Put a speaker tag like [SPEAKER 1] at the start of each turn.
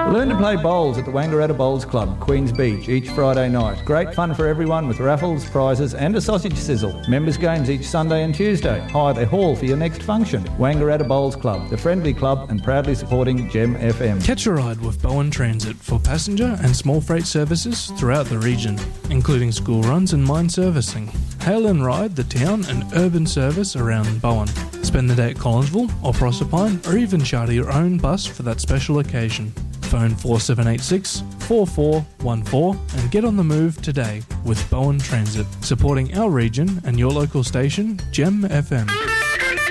[SPEAKER 1] Learn to play bowls at the Wangaratta Bowls Club, Queens Beach, each Friday night. Great fun for everyone with raffles, prizes and a sausage sizzle. Members games each Sunday and Tuesday. Hire their hall for your next function. Wangaratta Bowls Club, the friendly club and proudly supporting Gem FM.
[SPEAKER 2] Catch a ride with Bowen Transit for passenger and small freight services throughout the region, including school runs and mine servicing. Hail and ride the town and urban service around Bowen. Spend the day at Collinsville or Proserpine, or even charter your own bus for that special occasion. Phone 4786 4414 and get on the move today with Bowen Transit, supporting our region and your local station, Gem FM.